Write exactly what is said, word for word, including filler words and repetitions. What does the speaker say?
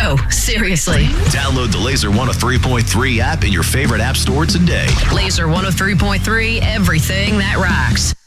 No, seriously. Download the Laser one oh three point three app in your favorite app store today. Laser one oh three point three, everything that rocks.